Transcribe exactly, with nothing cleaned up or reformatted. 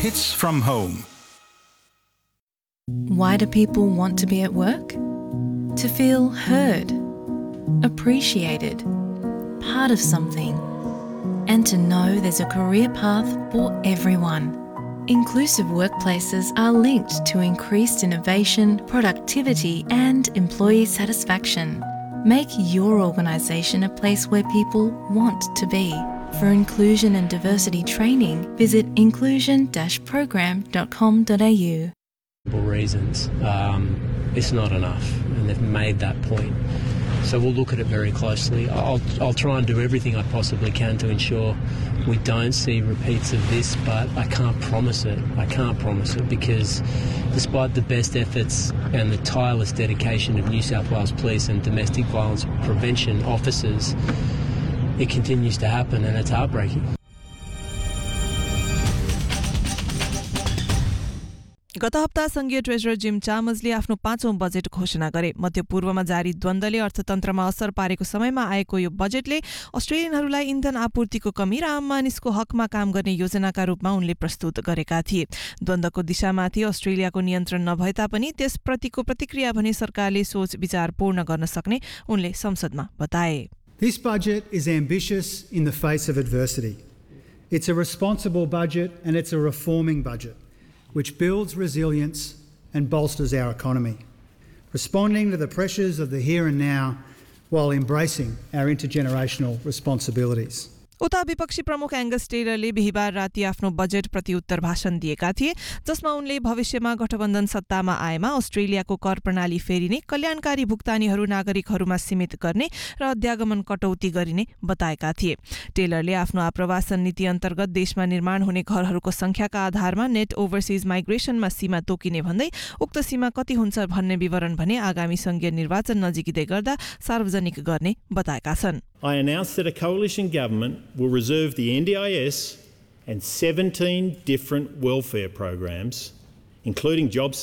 Hits from home. Why do people want to be at work? To feel heard, appreciated, part of something, and to know there's a career path for everyone. Inclusive workplaces are linked to increased innovation, productivity, and employee satisfaction. Make your organisation a place where people want to be. For inclusion and diversity training, visit inclusion dash program dot com dot a u. Reasons, um, it's not enough, and they've made that point. So we'll look at it very closely. I'll, I'll try and do everything I possibly can to ensure we don't see repeats of this, but I can't promise it. I can't promise it because despite the best efforts and the tireless dedication of New South Wales Police and domestic violence prevention officers, it continues to happen and it's heartbreaking. गत हप्ता संघीय treasurer gym चामर्सले आफ्नो पाँचौं budget घोषणा गरे। मध्यपूर्वमा जारी द्वन्द्वले अर्थतन्त्रमा असर पारेको समयमा आएको यो बजेटले अस्ट्रेलियनहरूलाई इन्धन आपूर्तिको कमी र आम मानिसको हकमा काम गर्ने योजनाका रूपमा उनले प्रस्तुत गरेका थिए। द्वन्द्वको दिशामाथि अस्ट्रेलियाको नियन्त्रण नभए तापनि त्यसप्रतिको प्रतिक्रिया भने सरकारले सोच विचार पूर्ण गर्न सक्ने उनले संसदमा बताए। This budget is ambitious in the face of adversity. It's a responsible budget and it's a reforming budget, which builds resilience and bolsters our economy, responding to the pressures of the here and now while embracing our intergenerational responsibilities. उता विपक्षी प्रमुख Angus टेलरले बिहिबार राति आफ्नो budget प्रति उत्तर भाषण दिएका थिए, जसमा उनले भविष्यमा गठबन्धन सत्तामा आएमा अस्ट्रेलियाको कर प्रणाली फेरिने, कल्याणकारी भुक्तानीहरू नागरिकहरूमा सीमित गर्ने र अध्यागमन कटौती गरिने बताएका थिए। टेलरले आफ्नो आप्रवासन नीति अन्तर्गत देशमा निर्माण हुने घरहरूको संख्याका आधारमा नेट ओभरसिज माइग्रेसनमा सीमा तोकिने भन्दै उक्त सीमा कति हुन्छ भन्ने विवरण भने आगामी संघीय निर्वाचन नजिकिँदै गर्दा सार्वजनिक गर्ने बताएका छन्। I announced that a coalition government will reserve the N D I S and seventeen different welfare programs, including job